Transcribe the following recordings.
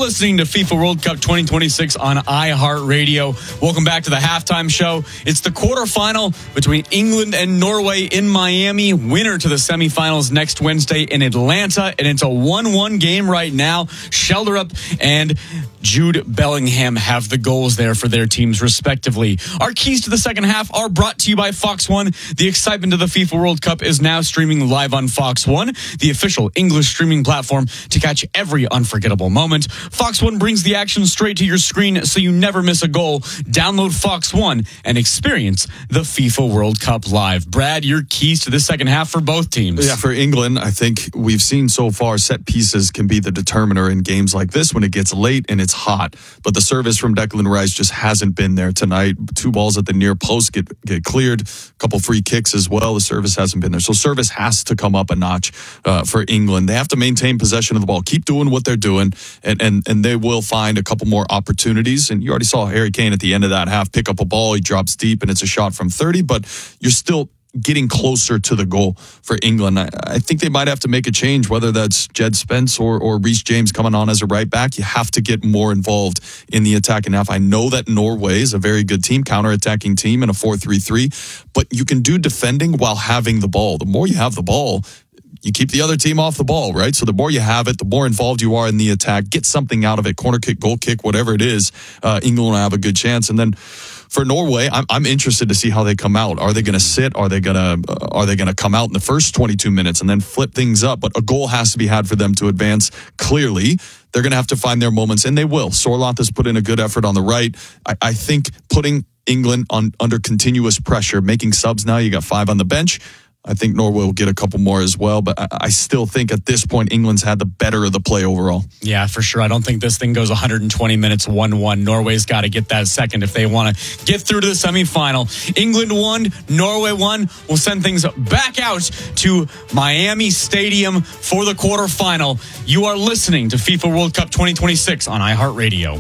listening to FIFA World Cup 2026 on iHeartRadio. Welcome back to the halftime show. It's the quarterfinal between England and Norway in Miami. Winner to the semifinals next Wednesday in Atlanta. And it's a 1-1 game right now. Shelderup and Jude Bellingham have the goals there for their teams, respectively. Our keys to the second half are brought to you by Fox One. The excitement of the FIFA World Cup is now streaming live on Fox One, the official English streaming platform to catch every unforgettable moment. Fox One brings the action straight to your screen so you never miss a goal. Download Fox One and experience the FIFA World Cup live. Brad, your keys to the second half for both teams. Yeah, for England, I think we've seen so far set pieces can be the determiner in games like this when it gets late and it's hot. But the service from Declan Rice just hasn't been there tonight. 2 balls at the near post get cleared. A couple free kicks as well. The service hasn't been there. So service has to come up a notch for England. They have to maintain possession of the ball. Keep doing what they're doing, and they will find a couple more opportunities. And you already saw Harry Kane at the end of that half pick up a ball. He drops deep, and it's a shot from 30. But you're still getting closer to the goal for England. I think they might have to make a change, whether that's Jed Spence or Reece James coming on as a right back. You have to get more involved in the attacking half. I know that Norway is a very good team, counter-attacking team in a 4-3-3, but you can do defending while having the ball. The more you have the ball, you keep the other team off the ball, right? So the more you have it, the more involved you are in the attack. Get something out of it, corner kick, goal kick, whatever it is. England will have a good chance. And then for Norway, I'm interested to see how they come out. Are they going to sit? Are they going to come out in the first 22 minutes and then flip things up? But a goal has to be had for them to advance. Clearly, they're going to have to find their moments, and they will. Sorloth has put in a good effort on the right. I think putting England under continuous pressure, making subs now, you got 5 on the bench. I think Norway will get a couple more as well, but I still think at this point, England's had the better of the play overall. Yeah, for sure. I don't think this thing goes 120 minutes 1-1. Norway's got to get that second if they want to get through to the semifinal. England won, Norway won. We'll send things back out to Miami Stadium for the quarterfinal. You are listening to FIFA World Cup 2026 on iHeartRadio.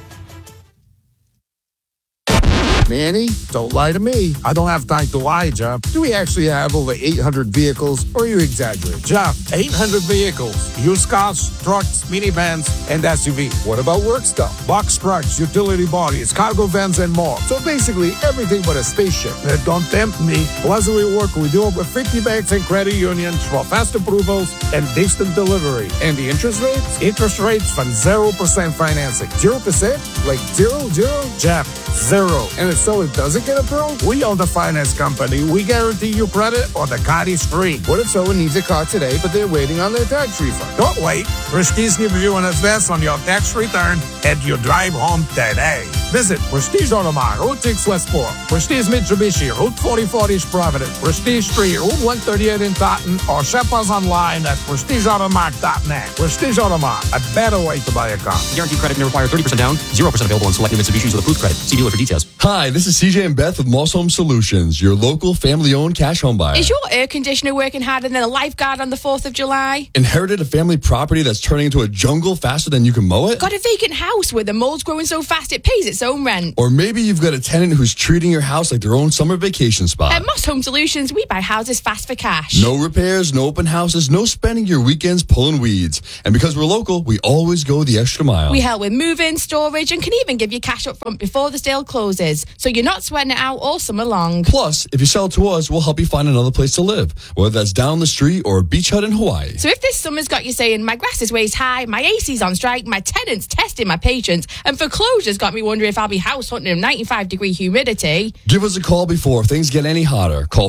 Manny, don't lie to me. I don't have time to lie, Jeff. Do we actually have over 800 vehicles, or are you exaggerating? Jeff, 800 vehicles. Used cars, trucks, minivans, and SUV. What about work stuff? Box trucks, utility bodies, cargo vans, and more. So basically, everything but a spaceship. Don't tempt me. Pleasantly work with over 50 banks and credit unions for fast approvals and distant delivery. And the interest rates? Interest rates from 0% financing. 0%? Like 0? Jeff, 0. And so it doesn't get approved? We own the finance company. We guarantee you credit or the car is free. What if someone needs a car today, but they're waiting on their tax refund? Don't wait. Prestige gives you an advance on your tax return and you drive home today. Visit Prestige Automart, Route 6 Westport, Prestige Mitsubishi, Route 44 East Providence, Prestige Street, Route 138 in Taunton, or shop us online at prestigeautomart.net. Prestige Automart, a better way to buy a car. Guaranteed credit may require 30% down, 0% available on select new Mitsubishis with approved credit. See dealer for details. Hi, this is CJ and Beth with Moss Home Solutions, your local family-owned cash home buyer. Is your air conditioner working harder than a lifeguard on the 4th of July? Inherited a family property that's turning into a jungle faster than you can mow it? Got a vacant house where the mold's growing so fast it pays its own rent? Or maybe you've got a tenant who's treating your house like their own summer vacation spot. At Moss Home Solutions, we buy houses fast for cash. No repairs, no open houses, no spending your weekends pulling weeds. And because we're local, we always go the extra mile. We help with move-in, storage, and can even give you cash up front before the sale closes. So you're not sweating it out all summer long. Plus, if you sell to us, we'll help you find another place to live, whether that's down the street or a beach hut in Hawaii. So if this summer's got you saying, my grass is waist high, my AC's on strike, my tenant's testing my patience, and foreclosure's got me wondering if I'll be house hunting in 95-degree humidity. Give us a call before things get any hotter. Call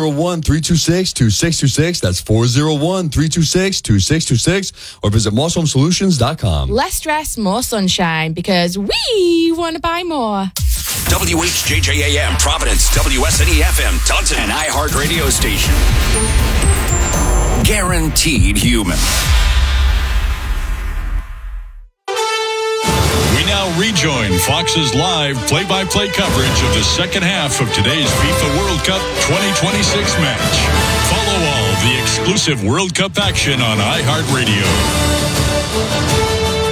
401-326-2626. That's 401-326-2626. Or visit MossHomeSolutions.com. Less stress, more sunshine, because we want to buy more. WHJJAM Providence, WSNE-FM Taunton, and iHeartRadio station. Guaranteed human. We now rejoin Fox's live play-by-play coverage of the second half of today's FIFA World Cup 2026 match. Follow all the exclusive World Cup action on iHeartRadio.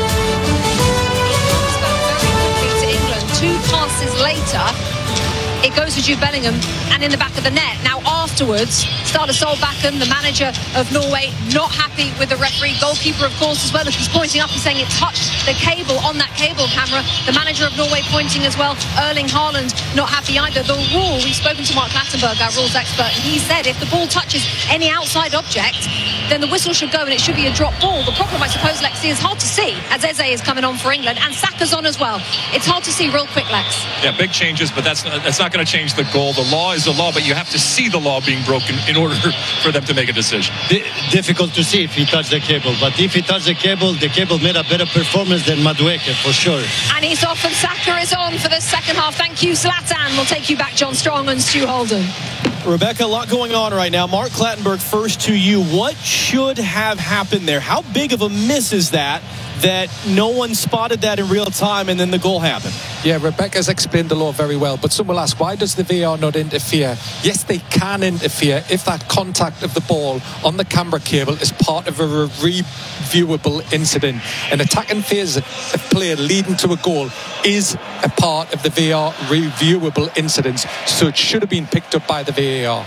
To England, 2 passes later, it goes to Jude Bellingham and in the back of the net. Now afterwards, Ståle Solbakken, the manager of Norway, not happy with the referee. Goalkeeper, of course, as well, as he's pointing up and saying it touched the cable on that cable camera. The manager of Norway pointing as well. Erling Haaland not happy either. The rule, we've spoken to Mark Clattenburg, our rules expert, and he said if the ball touches any outside object, then the whistle should go and it should be a drop ball. The problem, I suppose, Lexi, is hard to see as Eze is coming on for England and Saka's on as well. It's hard to see real quick, Lex. Yeah, big changes, but that's not going to change the goal. The law is the law, but you have to see the law being broken in order for them to make a decision. Difficult to see if he touched the cable, but if he touched the cable made a better performance than Madueke, for sure. And he's off and Saka is on for the second half. Thank you, Zlatan. We'll take you back, John Strong and Stu Holden. Rebecca, a lot going on right now. Mark Clattenburg, first to you. What should have happened there? How big of a miss is that no one spotted that in real time and then the goal happened? Yeah, Rebecca's explained the law very well, but some will ask, why does the VAR not interfere? Yes, they can interfere if that contact of the ball on the camera cable is part of a reviewable incident. An attacking phase of play leading to a goal is a part of the VAR reviewable incidents, so it should have been picked up by the VAR.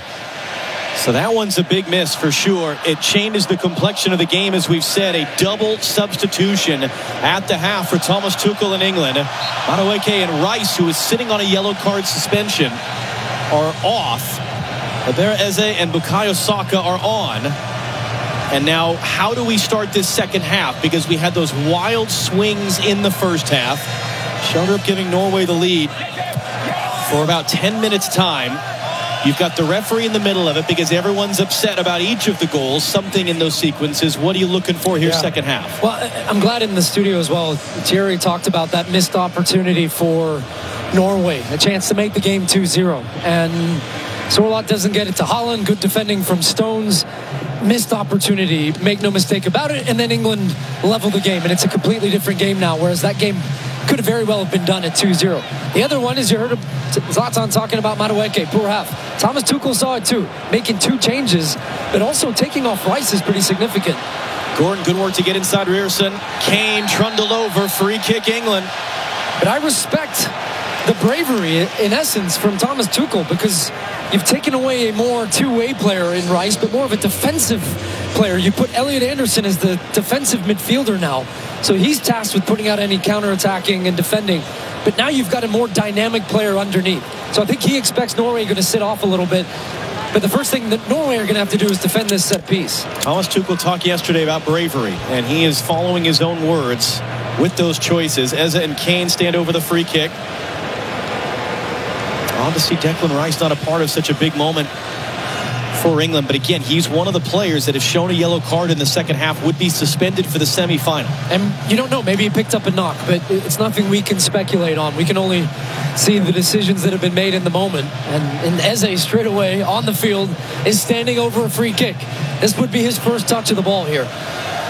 So that one's a big miss for sure. It changes the complexion of the game, as we've said. A double substitution at the half for Thomas Tuchel in England. Madueke and Rice, who is sitting on a yellow card suspension, are off. Abera Eze and Bukayo Saka are on. And now, how do we start this second half? Because we had those wild swings in the first half. Schjelderup giving Norway the lead for about 10 minutes' time. You've got the referee in the middle of it because everyone's upset about each of the goals, something in those sequences. What are you looking for here second half? Well, I'm glad in the studio as well, Thierry talked about that missed opportunity for Norway, a chance to make the game 2-0. And Sorloth doesn't get it to Haaland. Good defending from Stones. Missed opportunity, make no mistake about it. And then England level the game, and it's a completely different game now, whereas that game could have very well have been done at 2-0. The other one is, you heard Zlatan talking about Madueke, poor half. Thomas Tuchel saw it too, making two changes, but also taking off Rice is pretty significant. Gordon, good work to get inside Ryerson. Kane trundled over, free kick England. But I respect the bravery, in essence, from Thomas Tuchel, because you've taken away a more two-way player in Rice, but more of a defensive player. You put Elliot Anderson as the defensive midfielder now. So he's tasked with putting out any counter-attacking and defending. But now you've got a more dynamic player underneath. So I think he expects Norway going to sit off a little bit. But the first thing that Norway are going to have to do is defend this set piece. Thomas Tuchel talked yesterday about bravery, and he is following his own words with those choices. Eze and Kane stand over the free kick. Obviously, Declan Rice not a part of such a big moment for England, but again, he's one of the players that, if shown a yellow card in the second half, would be suspended for the semi-final. And you don't know, maybe he picked up a knock, but it's nothing we can speculate on. We can only see the decisions that have been made in the moment. And Eze, straight away on the field, is standing over a free kick. This would be his first touch of the ball here.